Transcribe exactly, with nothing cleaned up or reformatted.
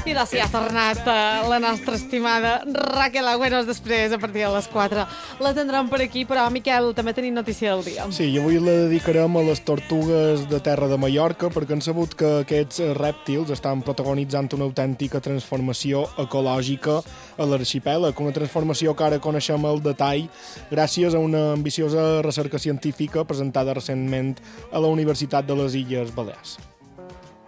I de si ha tornat uh, la nostra estimada Raquel Agüeros després, a partir de les quatre. La tindrem per aquí, però, Miquel, també tenim notícia del dia. Sí, i avui la dedicarem a les tortugues de terra de Mallorca, perquè han sabut que aquests rèptils estan protagonitzant una autèntica transformació ecològica a l'arxipèlag, una transformació que ara coneixem al detall gràcies a una ambiciosa recerca científica presentada recentment a la Universitat de les Illes Balears.